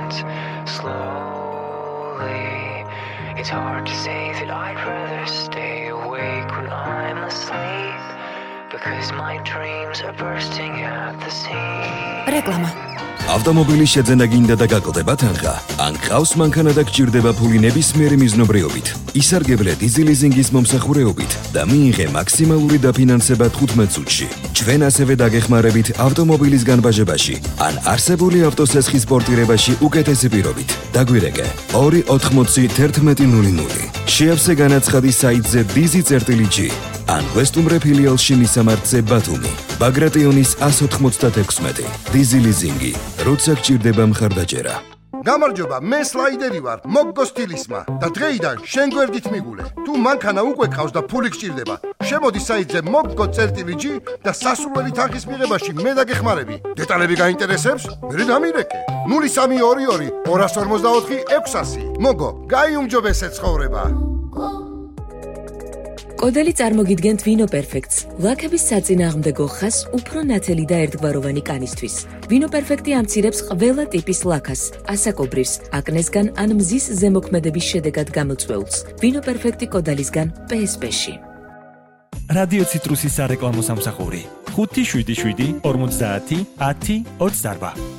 nights slowly. It's hard to say that I'd rather stay awake when I'm asleep, because my dreams are bursting at the seams. Reklama. ავტომობილის შეძენა გინდა და გაკოდება თანხა? ან გყავს მანქანა და გჭირდება ფული ნებისმიერი მიზნობრიობით? ისარგებლე დიზი ლიზინგის მომსახურეობით და მიიღე მაქსიმალური დაფინანსება 15 წუთში. ჩვენ ასევე დაგეხმარებით ავტომობილის განბაჟებაში ან არსებული ავტოსესხის პორტირებაში უკეთესი პირობით. დაგვირეკე 2801100. შეავსე განაცხადი საიტზე dizi.g ან გვესტუმრე ფილიალში მისამართზე ბათუმი. ბაგრატიონის 196. დიზი ლიზინგი. როცა გჭირდება მხარდაჭერა. გამარჯობა, მე სლაიდერი ვარ, მოგგო სტილისმა და დღეიდან შენ გვერდით მიგულე. თუ მანქანა უკვე ყავს და ფული გჭირდება, შემოდი საიტზე moggo.g და სასურველი თანხის მიღებაში მე დაგეხმარები. დეტალები გაინტერესებს? მე დამირეკე. 0322 254 600. მოგო, გაიუმჯობესე ცხოვრება. კოდელი წარმოგიდგენთ ვინო პერფექტს, ლაქების საწინააღმდეგო ხას უფრო ნათელი და ერთგვაროვანი კანისთვის. ვინო პერფექტი ამცირებს ყველა ტიპის ლაქას, ასაკობრირს, აკნესგან ან მზის ზემოქმედების შედეგად გამოწვეულს. ვინო პერფექტი კოდალისგან PSP-ში. რადიო ციტრუსის სარეკლამო სამსახური 577 50 10 28.